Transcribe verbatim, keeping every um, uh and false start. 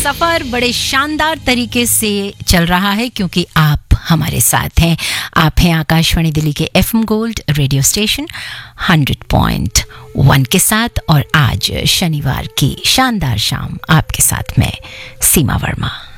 सफर बड़े शानदार तरीके से चल रहा है क्योंकि आप हमारे साथ हैं। आप हैं आकाशवाणी दिल्ली के FM gold radio station hundred point वन के साथ और आज शनिवार की शानदार शाम आपके साथ मैं सीमा वर्मा।